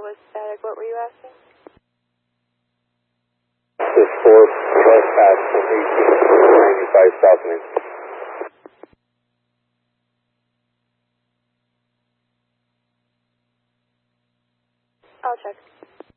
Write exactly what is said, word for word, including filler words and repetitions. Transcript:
was static. What were you asking? This four trespass from eighteen ninety-five South Main. I'll check.